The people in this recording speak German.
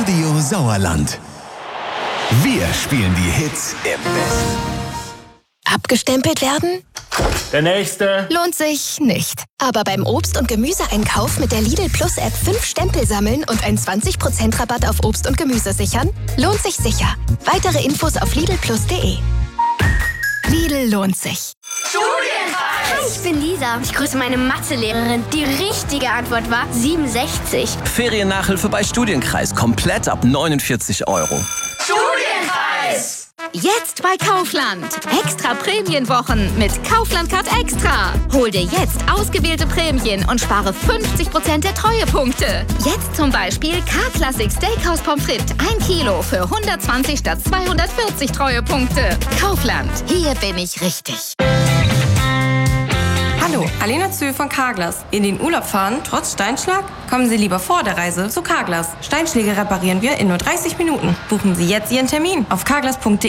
Radio Sauerland. Wir spielen die Hits im Westen. Abgestempelt werden? Der nächste. Lohnt sich nicht. Aber beim Obst- und Gemüseeinkauf mit der Lidl Plus App 5 Stempel sammeln und einen 20% Rabatt auf Obst und Gemüse sichern? Lohnt sich sicher. Weitere Infos auf lidlplus.de. Lidl lohnt sich. Hi, ich bin Lisa. Ich grüße meine Mathelehrerin. Die richtige Antwort war 67. Feriennachhilfe bei Studienkreis. Komplett ab 49 €. Studienpreis! Jetzt bei Kaufland. Extra Prämienwochen mit Kaufland Card Extra. Hol dir jetzt ausgewählte Prämien und spare 50% der Treuepunkte. Jetzt zum Beispiel K-Classic Steakhouse Pommes frites 1 Kilo für 120 statt 240 Treuepunkte. Kaufland. Hier bin ich richtig. Hallo, Alena Zühl von Carglass. In den Urlaub fahren, trotz Steinschlag? Kommen Sie lieber vor der Reise zu Carglass. Steinschläge reparieren wir in nur 30 Minuten. Buchen Sie jetzt Ihren Termin auf carglass.de.